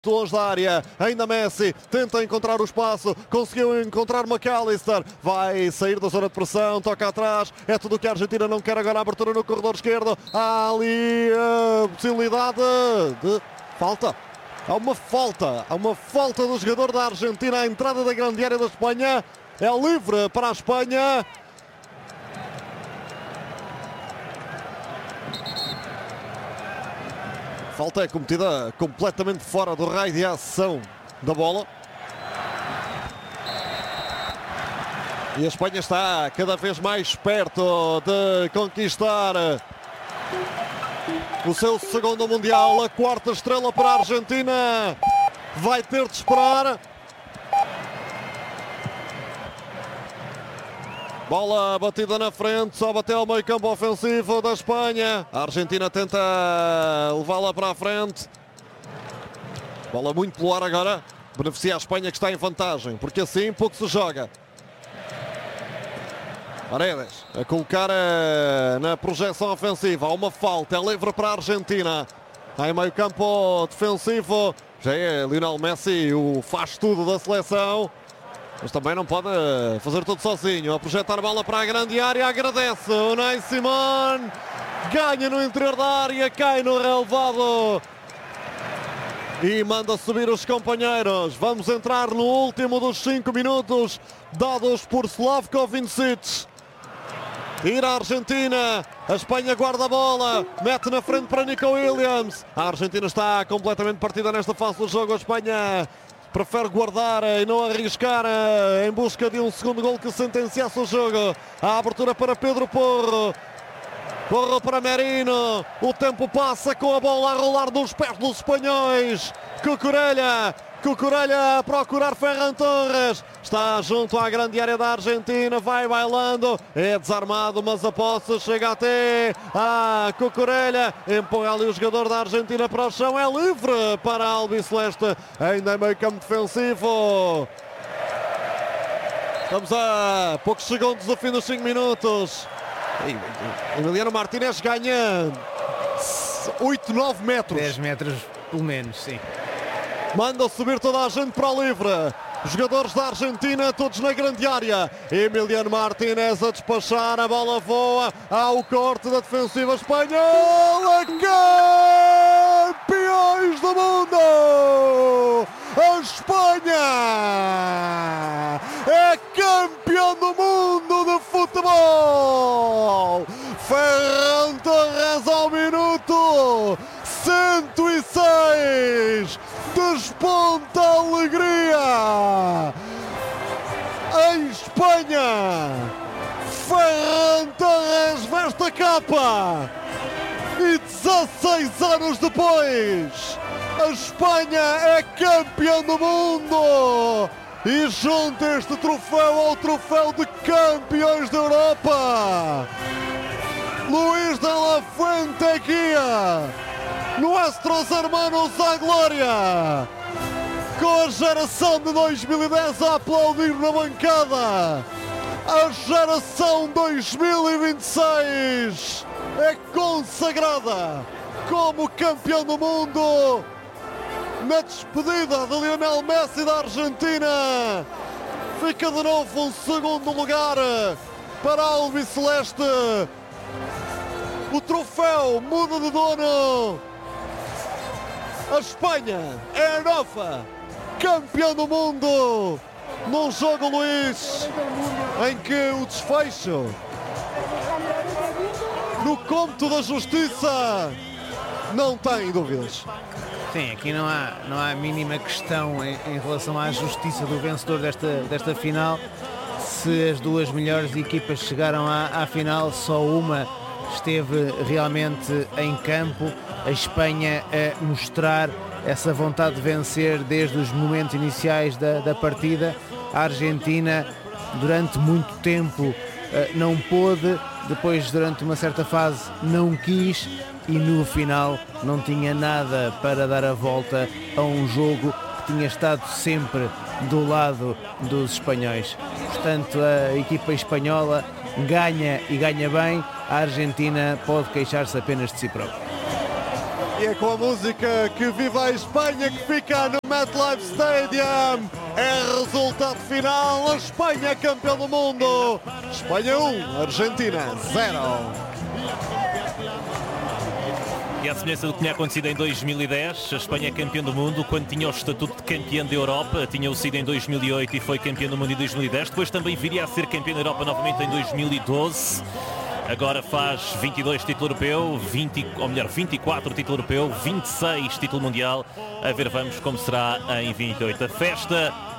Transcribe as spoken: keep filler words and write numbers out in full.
longe da área, ainda Messi tenta encontrar o espaço, conseguiu encontrar McAllister, vai sair da zona de pressão, toca atrás, é tudo o que a Argentina não quer. Agora a abertura no corredor esquerdo, há ali a possibilidade de falta. Há uma falta, há uma falta do jogador da Argentina à entrada da grande área da Espanha, é livre para a Espanha. Falta é cometida completamente fora do raio de ação da bola. E a Espanha está cada vez mais perto de conquistar o seu segundo Mundial. A quarta estrela para a Argentina. Vai ter de esperar. Bola batida na frente, só bateu ao meio campo ofensivo da Espanha. A Argentina tenta levá-la para a frente. Bola muito pelo ar agora. Beneficia a Espanha, que está em vantagem, porque assim pouco se joga. Paredes a colocar na projeção ofensiva. Há uma falta, é livre para a Argentina. Em meio campo defensivo. Já é Lionel Messi, o faz tudo da seleção. Mas também não pode fazer tudo sozinho. A projetar a bola para a grande área. Agradece o Unai Simón. Ganha no interior da área. Cai no relevado. E manda subir os companheiros. Vamos entrar no último dos cinco minutos dados por Slavko Vincic. Tira a Argentina. A Espanha guarda a bola. Mete na frente para Nico Williams. A Argentina está completamente partida nesta fase do jogo. A Espanha prefere guardar e não arriscar em busca de um segundo gol que sentenciasse o jogo. A abertura para Pedro Porro. Porro para Merino. O tempo passa com a bola a rolar nos pés dos espanhóis. Cucurella. Cucurella a procurar Ferran Torres. Está junto à grande área da Argentina. Vai bailando. É desarmado, mas a posse chega até a Cucurella. Empurra ali o jogador da Argentina para o chão. É livre para a Albiceleste. Ainda em meio campo defensivo. Estamos a poucos segundos do fim dos cinco minutos. Emiliano Martínez ganha oito, nove metros. dez metros pelo menos, sim. Manda subir toda a gente para o livre. Jogadores da Argentina, todos na grande área. Emiliano Martínez a despachar, a bola voa. Há o corte da defensiva espanhola. Campeões do mundo! A Espanha é campeão do mundo de futebol! Ferran Torres ao minuto cento e seis. Desponta a alegria em Espanha. Ferran Torres veste a capa e dezasseis anos depois a Espanha é campeã do mundo e junta este troféu ao troféu de campeões da Europa. Luís de la Fuente guia Nuestros hermanos à glória, com a geração de dois mil e dez a aplaudir na bancada. A geração dois mil e vinte e seis é consagrada como campeão do mundo. Na despedida de Lionel Messi da Argentina, fica de novo um segundo lugar para a Albiceleste. O troféu muda de dono. A Espanha é a nova campeã do mundo num jogo, Luís, em que o desfecho no cômputo da justiça não tem dúvidas. Sim, aqui não há, não há a mínima questão em, em relação à justiça do vencedor desta, desta final. Se as duas melhores equipas chegaram à, à final, só uma esteve realmente em campo. A Espanha a mostrar essa vontade de vencer desde os momentos iniciais da, da partida. A Argentina durante muito tempo não pôde, depois durante uma certa fase não quis e no final não tinha nada para dar a volta a um jogo que tinha estado sempre do lado dos espanhóis. Portanto, a equipa espanhola ganha e ganha bem. A Argentina pode queixar-se apenas de si própria. E é com a música que viva a Espanha que fica no MetLife Stadium. É resultado final, a Espanha é campeão do mundo. Espanha um, Argentina zero. E à semelhança do que tinha acontecido em dois mil e dez, a Espanha é campeã do mundo quando tinha o estatuto de campeã da Europa, tinha-o sido em dois mil e oito e foi campeã do mundo em dois mil e dez, depois também viria a ser campeã da Europa novamente em dois mil e doze. Agora faz vinte e dois título europeu, vinte, ou melhor, vinte e quatro título europeu, vinte e seis título mundial. A ver, vamos como será em vinte e oito. A festa